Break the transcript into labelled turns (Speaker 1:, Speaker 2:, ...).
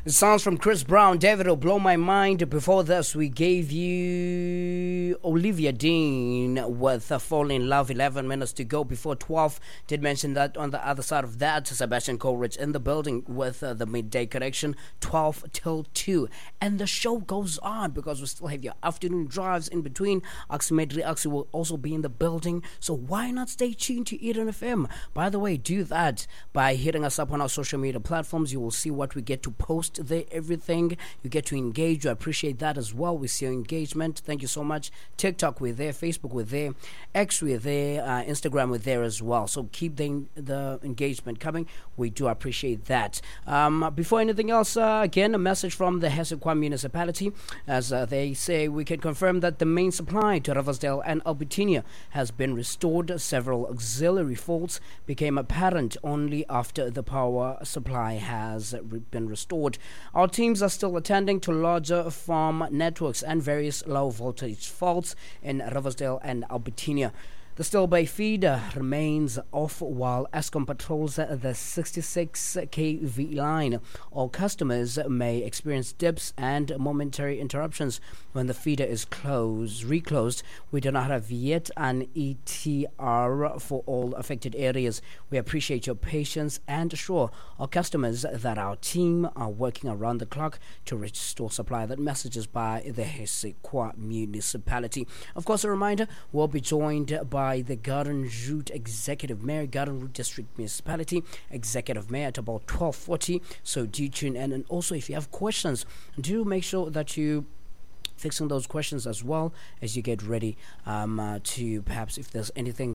Speaker 1: Songs from Chris Brown, David will blow my mind. Before this, we gave you Olivia Dean with Fall in Love. 11 minutes to go before 12. Did mention that on the other side of that, Sebastian Coleridge in the building with the midday connection, 12 till 2. And the show goes on because we still have your afternoon drives in between. Oxymedri Oxy will also be in the building. So why not stay tuned to Eden FM? By the way, do that by hitting us up on our social media platforms. You will see what we get to post there, everything. You get to engage. I appreciate that as well. We see your engagement. Thank you so much. TikTok, we're there. Facebook, we're there. X, we're there. Instagram, we're there as well. So keep the engagement coming. We do appreciate that. Before anything else, again, a message from the Hessequa municipality. As they say, we can confirm that the main supply to Riversdale and Albertina has been restored. Several auxiliary faults became apparent only after the power supply has been restored. Our teams are still attending to larger farm networks and various low voltage faults in Riversdale and Albertina. The Stillbay feeder remains off while Eskom patrols the 66 kV line. All customers may experience dips and momentary interruptions when the feeder is reclosed. We do not have yet an ETR for all affected areas. We appreciate your patience and assure our customers that our team are working around the clock to restore supply. That message is by the Hessequa municipality. Of course, a reminder, we'll be joined by the Garden Route Executive Mayor, Garden Route District Municipality Executive Mayor at about 12:40. So do tune in, and also if you have questions, do make sure that you fixing those questions as well as you get ready to perhaps if there's anything